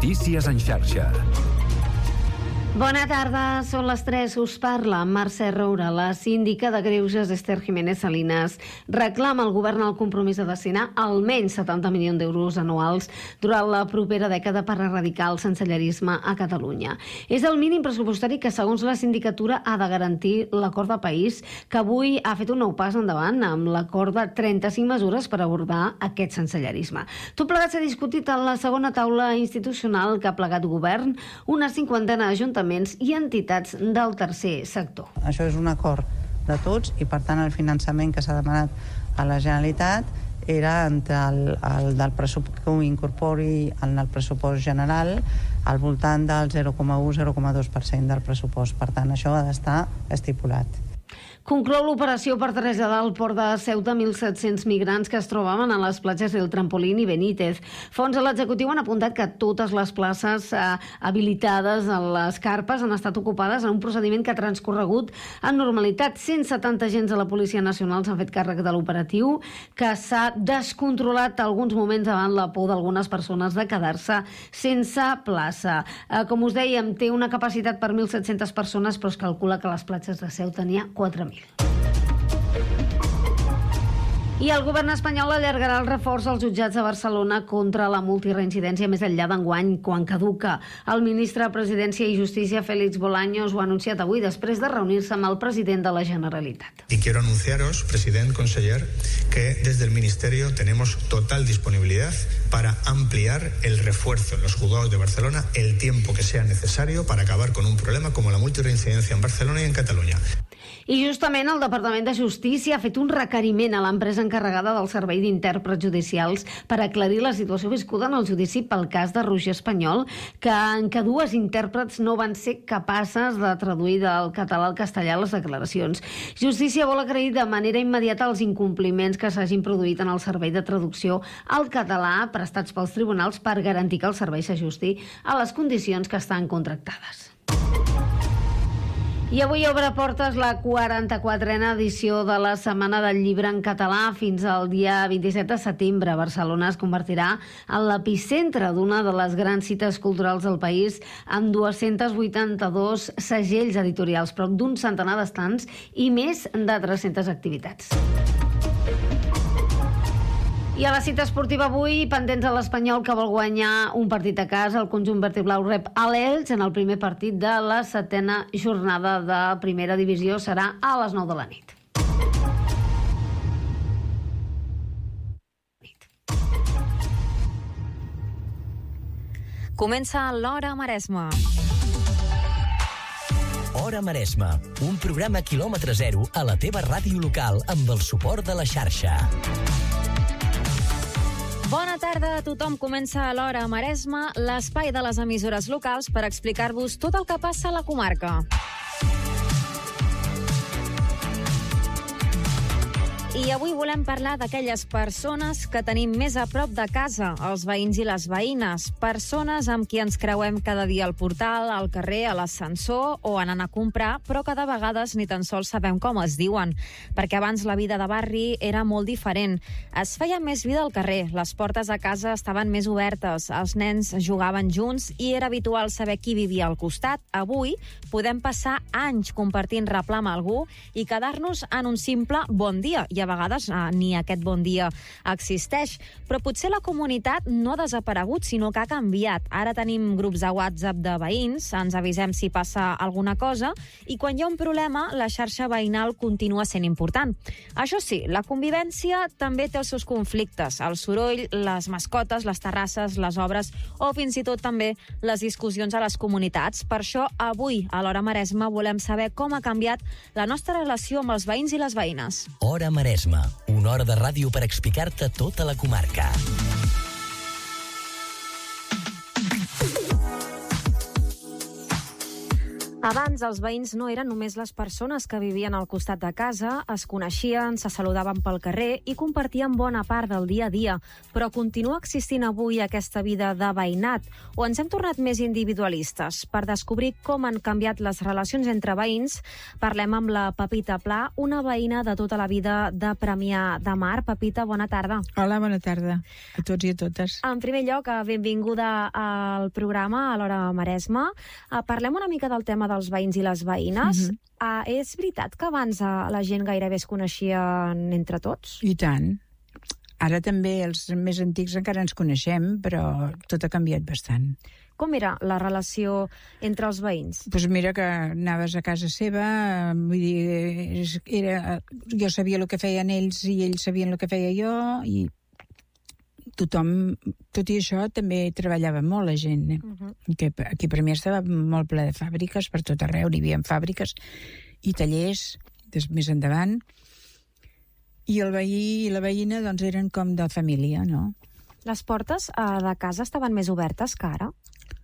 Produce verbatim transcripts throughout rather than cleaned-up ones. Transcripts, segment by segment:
Notícies en xarxa. Bona tarda, són les tres, us parla Mercè Roura. La síndica de Greuges, Esther Jiménez Salinas, reclama al govern el compromís de destinar almenys setanta milions d'euros anuals durant la propera dècada per erradicar el sensellerisme a Catalunya. És el mínim pressupostari que, segons la sindicatura, ha de garantir l'acord de país, que avui ha fet un nou pas endavant amb l'acord de trenta-cinc mesures per abordar aquest sensellerisme. Tot plegat s'ha discutit en la segona taula institucional que ha plegat govern, una cinquantena d'ajuntaments i entitats del tercer sector. Això és un acord de tots i, per tant, el finançament que s'ha demanat a la Generalitat era entre el, el del pressupost que ho incorpori en el pressupost general al voltant del zero coma u a zero coma dos per cent del pressupost. Per tant, això ha d'estar estipulat. Conclou l'operació per traslladar al port de Ceuta mil set-cents migrants que es trobaven a les platges del Trampolín i Benítez. Fons de l'executiu han apuntat que totes les places eh, habilitades a les carpes han estat ocupades en un procediment que ha transcorregut en normalitat. cent setanta agents de la Policia Nacional s'han fet càrrec de l'operatiu, que s'ha descontrolat alguns moments davant la por d'algunes persones de quedar-se sense plaça. Eh, com us dèiem, té una capacitat per mil set-centes persones, però es calcula que a les platges de Ceuta n'hi ha quatre mil. I el govern espanyol allargarà el reforç als jutjats de Barcelona contra la multireincidència més enllà d'enguany, quan caduca. El ministre de Presidència i Justícia, Félix Bolaños, ho ha anunciat avui després de reunir-se amb el president de la Generalitat. Y quiero anunciaros, president, conseller, que desde el Ministerio tenemos total disponibilidad para ampliar el refuerzo en los juzgados de Barcelona el tiempo que sea necesario para acabar con un problema como la multirreincidencia en Barcelona y en Cataluña. I justament el Departament de Justícia ha fet un requeriment a l'empresa encarregada del servei d'intèrprets judicials per aclarir la situació viscuda en el judici pel cas de Roger Espanyol, que en què dues intèrprets no van ser capaces de traduir del català al castellà les declaracions. Justícia vol agrair de manera immediata els incompliments que s'hagin produït en el servei de traducció al català prestats pels tribunals per garantir que el servei s'ajusti a les condicions que estan contractades. I avui obre portes la quaranta-quatrena edició de la Setmana del Llibre en Català. Fins al dia vint-i-set de setembre, Barcelona es convertirà en l'epicentre d'una de les grans cites culturals del país, amb dos-cents vuitanta-dos segells editorials, prop d'un centenar d'estants i més de tres-centes activitats. I a la cita esportiva avui, pendents a l'Espanyol, que vol guanyar un partit a casa, el conjunt vertiblau rep a l'Elx en el primer partit de la setena jornada de primera divisió. Serà a les nou de la nit. Comença l'Hora Maresme. Hora Maresme, un programa quilòmetre zero a la teva ràdio local amb el suport de la xarxa. Bona tarda a tothom. Comença l'Hora Maresme, l'espai de les emissores locals per explicar-vos tot el que passa a la comarca. I avui volem parlar d'aquelles persones que tenim més a prop de casa, els veïns i les veïnes, persones amb qui ens creuem cada dia al portal, al carrer, a l'ascensor o anant a comprar, però que de vegades ni tan sols sabem com es diuen, perquè abans la vida de barri era molt diferent. Es feia més vida al carrer, les portes de casa estaven més obertes, els nens jugaven junts i era habitual saber qui vivia al costat. Avui podem passar anys compartint replà amb algú i quedar-nos en un simple bon dia, i a vegades eh, ni aquest bon dia existeix. Però potser la comunitat no ha desaparegut, sinó que ha canviat. Ara tenim grups de WhatsApp de veïns, ens avisem si passa alguna cosa, i quan hi ha un problema, la xarxa veïnal continua sent important. Això sí, la convivència també té els seus conflictes, el soroll, les mascotes, les terrasses, les obres o fins i tot també les discussions a les comunitats. Per això, avui, a l'Hora Maresme, volem saber com ha canviat la nostra relació amb els veïns i les veïnes. Hora Maresme, una hora de ràdio per explicar-te tota la comarca. Abans, els veïns no eren només les persones que vivien al costat de casa, es coneixien, se saludaven pel carrer i compartien bona part del dia a dia. Però continua existint avui aquesta vida de veïnat, o ens hem tornat més individualistes? Per descobrir com han canviat les relacions entre veïns, parlem amb la Pepita Pla, una veïna de tota la vida de Premià de Mar. Pepita, bona tarda. Hola, bona tarda a tots i a totes. En primer lloc, benvinguda al programa a l'Hora Maresme. Parlem una mica del tema dels veïns i les veïnes. Uh-huh. uh, és veritat que abans uh, la gent gairebé es coneixien entre tots? I tant. Ara també els més antics encara ens coneixem, però tot ha canviat bastant. Com era la relació entre els veïns? Doncs pues mira que anaves a casa seva, vull dir, era, jo sabia el que feien ells i ells sabien el que feia jo, i tothom, tot i això, també treballava molt la gent. Eh? Uh-huh. Que aquí per mi estava molt ple de fàbriques, per tot arreu hi havia fàbriques i tallers, des més endavant. I el veí i la veïna doncs, eren com de família, no? Les portes eh, de casa estaven més obertes que ara?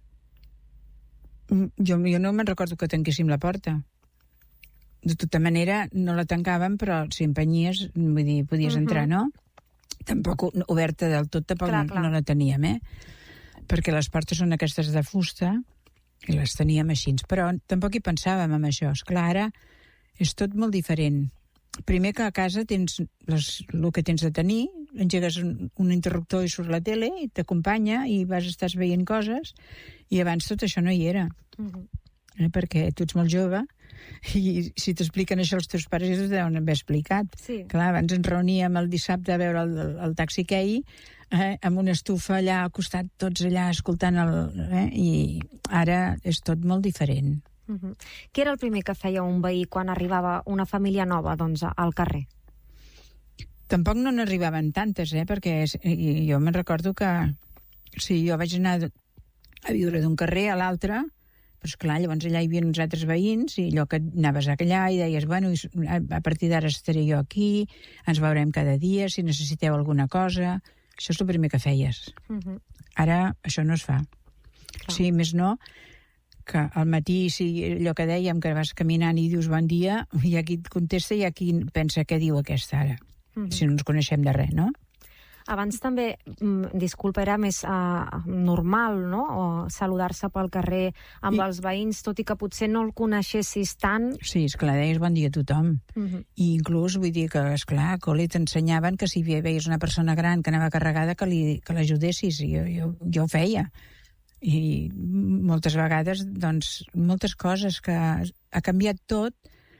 Jo, jo no me'n recordo que tanquéssim la porta. De tota manera, no la tancàvem, però si empenyies, vull dir, podies uh-huh. entrar, no? Tampoc oberta del tot, tampoc clar, no, clar. no la teníem, eh? Perquè les portes són aquestes de fusta i les teníem així. Però tampoc hi pensàvem en això. Esclar, ara és tot molt diferent. Primer que a casa tens les, el que tens de tenir, engegues un, un interruptor i surt la tele i t'acompanya i vas estàs veient coses, i abans tot això no hi era. Uh-huh. eh, perquè tu ets molt jove i si t'expliquen això els teus pares ja t'ho deuen haver explicat. Sí. Clar, abans ens reuníem el dissabte a veure el, el, el Taxi Key, eh, amb una estufa allà al costat, tots allà escoltant el... Eh, i ara és tot molt diferent. Uh-huh. Què era el primer que feia un veí quan arribava una família nova, doncs, al carrer? Tampoc no n'arribaven tantes, eh, perquè jo me'n recordo que si jo vaig anar a viure d'un carrer a l'altre, però esclar, llavors allà hi havia uns altres veïns i allò que anaves allà i deies, bueno, a partir d'ara estaré jo aquí, ens veurem cada dia, si necessiteu alguna cosa. Això és el primer que feies. Uh-huh. Ara això no es fa. Clar. Sí, més no, que al matí, si allò que dèiem, que vas caminant i dius bon dia, hi ha qui et contesta i hi ha qui pensa què diu aquesta ara, uh-huh. si no ens coneixem de res, no? Abans també, disculpa, era més uh, normal, no?, o saludar-se pel carrer amb I... els veïns, tot i que potser no el coneixessis tant. Sí, esclar, deies bon dia a tothom. Uh-huh. I inclús, vull dir que, esclar, a col·le t'ensenyaven que si veies una persona gran que anava carregada, que, li, que l'ajudessis, i jo, jo, jo ho feia. I moltes vegades, doncs, moltes coses que ha canviat tot.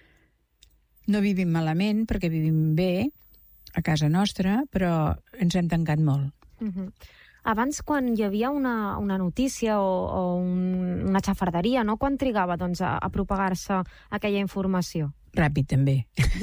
No vivim malament, perquè vivim bé a casa nostra, però ens hem tancat molt. Uh-huh. Abans, quan hi havia una, una notícia o, o un, una xafarderia, no? Quan trigava doncs, a, a propagar-se aquella informació? Ràpid, també.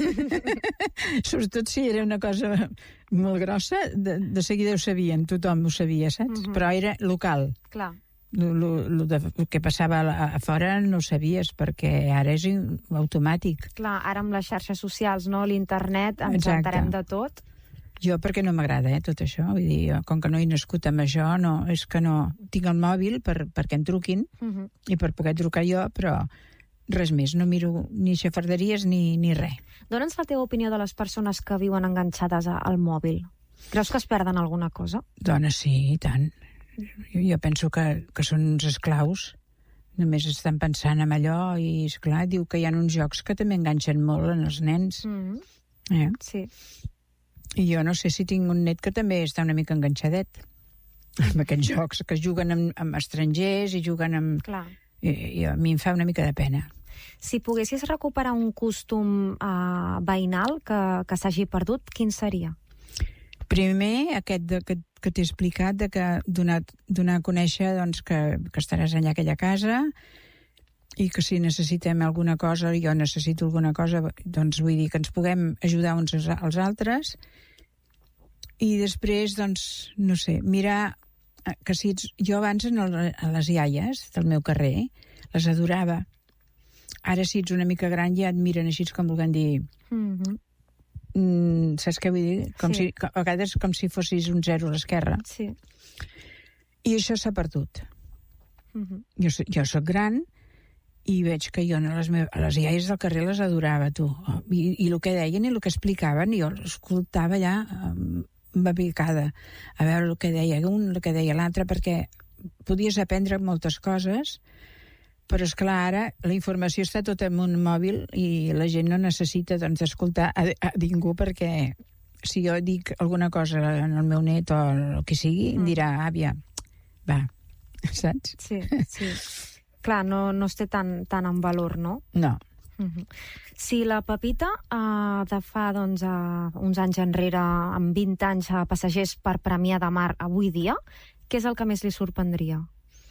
Sobretot si era una cosa molt grossa, de, de seguida ho sabien, tothom ho sabia, saps? Uh-huh. Però era local. Clar. El que passava a fora no ho sabies, perquè ara és automàtic. Clar, ara amb les xarxes socials, no, l'internet, ens enterem de tot. Jo perquè no m'agrada, eh, tot això. Vull dir, jo, com que no he nascut amb això, no, és que no... Tinc el mòbil per, perquè em truquin, uh-huh. i per poder trucar jo, però res més. No miro ni xafarderies ni, ni res. Dóna'ns la teva opinió de les persones que viuen enganxades al mòbil. Creus que es perden alguna cosa? Dona, sí, i tant. Jo, jo penso que, que són uns esclaus, només estan pensant en allò i, esclar, diu que hi ha uns jocs que també enganxen molt en els nens. Mm-hmm. eh? Sí. I jo no sé si tinc un net que també està una mica enganxadet amb aquests jocs, que juguen amb, amb estrangers i juguen amb... Clar. I, i a mi em fa una mica de pena. Si poguessis recuperar un costum uh, veïnal que, que s'hagi perdut, quin seria? Primer, aquest de, que, que t'he explicat, de que donar, donar a conèixer doncs, que, que estaràs allà a aquella casa i que si necessitem alguna cosa, jo necessito alguna cosa, doncs vull dir que ens puguem ajudar uns als altres. I després, doncs, no sé, mirar que si ets... Jo abans en el, a les iaies del meu carrer les adorava. Ara si ets una mica gran ja et miren així com volent dir... Mm-hmm. Mm, saps què vull dir? Com sí. si, a vegades com si fossis un zero a l'esquerra. Sí. I això s'ha perdut. Uh-huh. Jo, jo soc gran i veig que jo a les, meves, a les iaies del carrer les adorava, tu. I, i el que deien i el que explicaven, jo l'escoltava ja embabicada, a veure el que deia un, el que deia l'altre, perquè podies aprendre moltes coses, però és clar, ara la informació està tota en un mòbil i la gent no necessita doncs, escoltar a, a ningú, perquè si jo dic alguna cosa en el meu net o el que sigui, mm. em dirà, àvia, va, saps? Sí, sí. Clar, no, no es té tan, tan en valor, no? No. Uh-huh. Si la Pepita uh, de fa doncs, uh, uns anys enrere, amb vint anys, uh, passegers per Premià de Mar avui dia, què és el que més li sorprendria?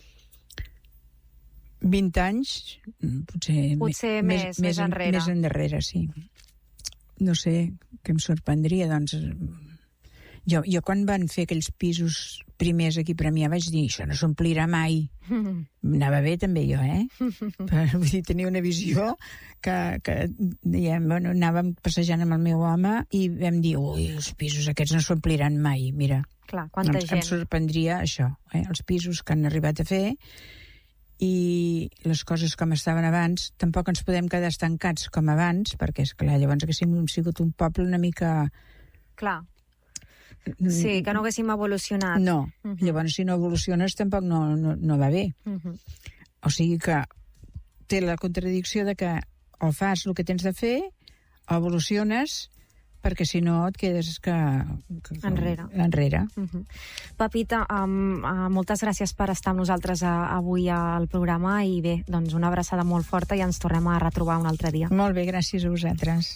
vint anys, potser... Potser més, més, més enrere. Més enrere, sí. No sé, què em sorprendria, doncs... Jo, jo quan van fer aquells pisos primers aquí a Premià vaig dir, això no s'omplirà mai. Mm. Anava bé també jo, eh? Però, vull dir, tenia una visió que, que diguem, bueno, anàvem passejant amb el meu home i vam dir, ui, els pisos aquests no s'ompliran mai, mira. Clar, quanta em, gent. Em sorprendria això, eh? Els pisos que han arribat a fer i les coses com estaven abans. Tampoc ens podem quedar estancats com abans, perquè, esclar, llavors haguéssim sigut un poble una mica... Clar. Sí, que no haguéssim evolucionat. No, uh-huh. Llavors si no evoluciones tampoc no, no, no va bé. Uh-huh. O sigui que té la contradicció de que o fas el que tens de fer o evoluciones, perquè si no et quedes que, que, que enrere. enrere. Uh-huh. Pepita, um, uh, moltes gràcies per estar amb nosaltres uh, avui al programa i bé, doncs una abraçada molt forta i ens tornem a retrobar un altre dia. Molt bé, gràcies a vosaltres.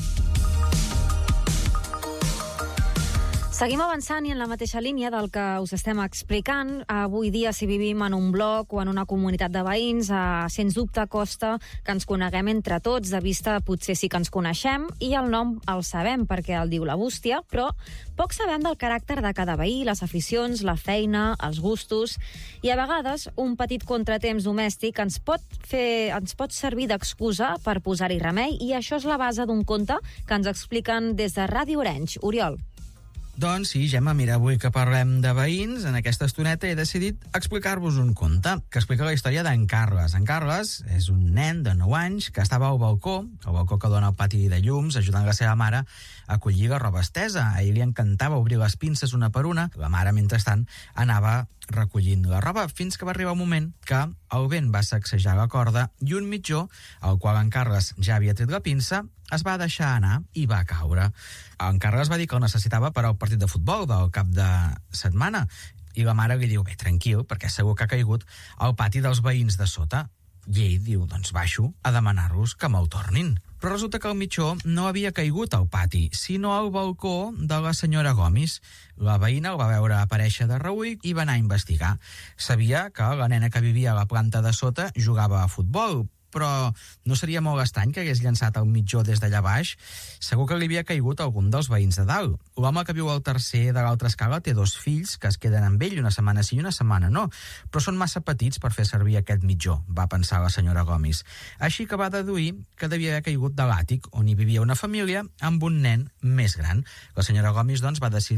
Seguim avançant i en la mateixa línia del que us estem explicant. Avui dia, si vivim en un bloc o en una comunitat de veïns, eh, sens dubte costa que ens coneguem entre tots. De vista potser sí que ens coneixem i el nom el sabem perquè el diu la bústia, però poc sabem del caràcter de cada veí, les aficions, la feina, els gustos i a vegades un petit contratemps domèstic ens pot fer, ens pot servir d'excusa per posar-hi remei i això és la base d'un conte que ens expliquen des de Ràdio Orenys. Oriol. Doncs sí, Gemma, mira, avui que parlem de veïns, en aquesta estoneta he decidit explicar-vos un conte que explica la història d'en Carles. En Carles és un nen de nou anys que estava al balcó, el balcó que dona al pati de llums, ajudant la seva mare a collir la roba estesa. A ell li encantava obrir les pinces una per una. La mare, mentrestant, anava recollint la roba, fins que va arribar un moment que el vent va sacsejar la corda i un mitjó, al qual en Carles ja havia tret la pinça, es va deixar anar i va caure. En Carles va dir que el necessitava per al partit de futbol del cap de setmana i la mare li diu, bé, tranquil, perquè segur que ha caigut al pati dels veïns de sota. I ell diu, doncs baixo a demanar-los que me'l tornin. Però resulta que el mitjó no havia caigut al pati, sinó al balcó de la senyora Gomis. La veïna el va veure aparèixer de reüll i va anar a investigar. Sabia que la nena que vivia a la planta de sota jugava a futbol, però no seria molt estrany que hagués llançat el mitjó des d'allà baix. Segur que li havia caigut algun dels veïns de dalt. L'home que viu al tercer de l'altra escala té dos fills que es queden amb ell una setmana sí i una setmana no, però són massa petits per fer servir aquest mitjó, va pensar la senyora Gomis. Així que va deduir que devia haver caigut de l'àtic, on hi vivia una família amb un nen més gran. La senyora Gomis, doncs, va decidir